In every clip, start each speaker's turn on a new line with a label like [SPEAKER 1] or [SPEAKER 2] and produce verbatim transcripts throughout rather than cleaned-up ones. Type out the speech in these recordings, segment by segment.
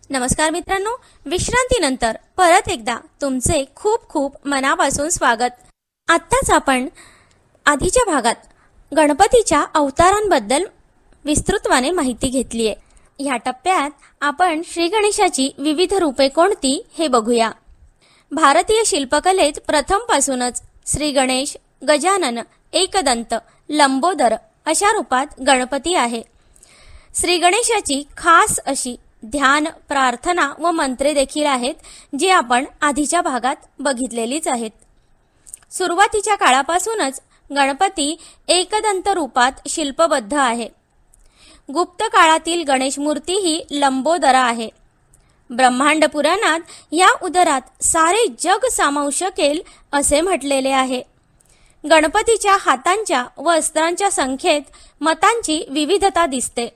[SPEAKER 1] नमस्कार मित्रांनो, विश्रांतीनंतर परत एकदा तुमचे खूप खूप मनापासून स्वागत। आत्ताच आपण आधीच्या भागात गणपतीच्या अवतारांबद्दल विस्तृतपणे माहिती घेतली आहे। या टप्प्यात आपण श्री गणेशाची विविध रूपे कोणती हे बघूया। भारतीय शिल्पकलेत प्रथमपासूनच श्री गणेश, गजानन, एकदंत, लंबोदर अशा रूपात गणपती आहे। श्री गणेशाची खास अशी ध्यान, प्रार्थना व मंत्रे देखील आहेत, जी आपण आधीच्या भागात बघितलेलीच आहेत। सुरुवातीच्या काळापासूनच गणपती एकदंत रूपात शिल्पबद्ध आहे। गुप्त काळातील गणेश मूर्ती ही लंबोदरा आहे। ब्रह्मांड पुराणात या उदरात सारे जग सामावू शकेल असे म्हटलेले आहे। गणपतीच्या हातांच्या व अस्त्रांच्या संख्येत मतांची विविधता दिसते।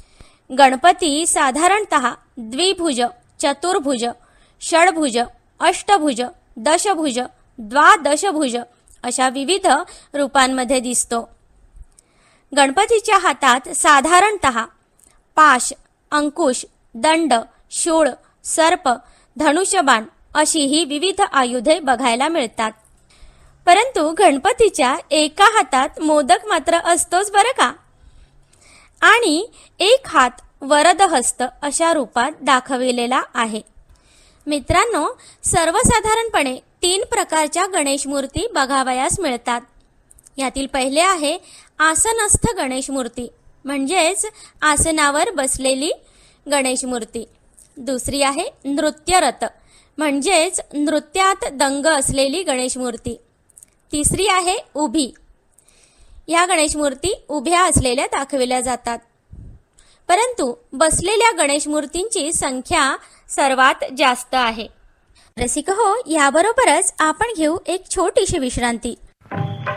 [SPEAKER 1] गणपती साधारणतः द्विभुज, चतुर्भुज, षडभुज, अष्टभुज, दशभुज, द्वादशभुज अशा विविध रूपांमध्ये दिसतो। गणपतीच्या हातात साधारणतः पाश, अंकुश, दंड, शूळ, सर्प, धनुष्यबाण अशी ही विविध आयुधे बघायला मिळतात। परंतु गणपतीच्या एका हातात मोदक मात्र असतोच बरं का। आणि एक हात वरदहस्त अशा रूपात दाखविलेला आहे। मित्रांनो, सर्वसाधारणपणे तीन प्रकारच्या गणेश मूर्ती बघावयास मिळतात। यातील पहिले आहे आसनस्थ गणेश मूर्ती, म्हणजेच आसनावर बसलेली गणेश मूर्ती। दुसरी आहे नृत्यरत, म्हणजेच नृत्यात दंग असलेली गणेश मूर्ती। तिसरी आहे उभी। या गणेश मूर्ती उभ्या असलेल्या दाखविल्या जातात। परंतु बसलेल्या गणेश मूर्तींची संख्या सर्वात जास्त आहे। रसिक हो, याबरोबरच आपण घेऊ एक छोटीशी विश्रांती।